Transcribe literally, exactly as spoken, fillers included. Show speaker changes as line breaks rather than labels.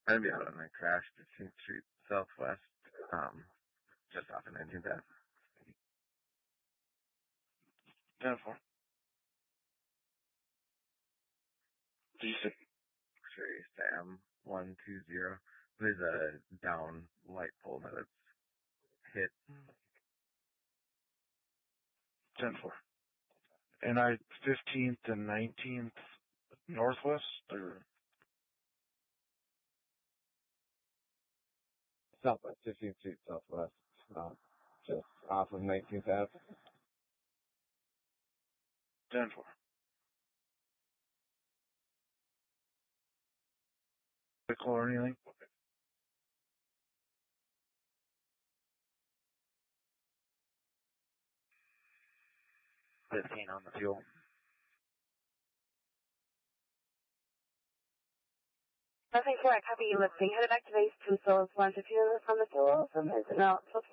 I'd be out on a crash fifteenth Street Southwest, um, just off of nineteenth Avenue.
ten four. Did you say?
Sure, Sam one two zero. There's a down light pole that it's hit.
ten four. And I fifteenth and nineteenth Northwest or
Southwest, fifteenth Street Southwest, uh, just off of nineteenth Avenue.
ten four. Or anything?
fifteen on the fuel.
Nothing for I copy you listening. Headed back to base two souls, one fifteen on the fuel, from is it out,